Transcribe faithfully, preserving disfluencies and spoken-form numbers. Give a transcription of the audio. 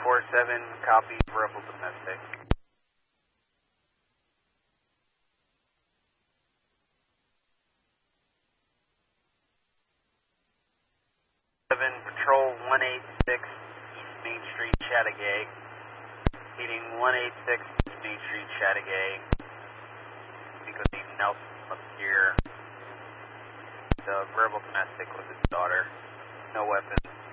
four seven, copy, verbal domestic. seven, Patrol one eight six, East Main Street, Chattagay. Meeting one eight six, East Main Street, Chattagay. Because Nelson up here. The verbal domestic with his daughter. No weapons.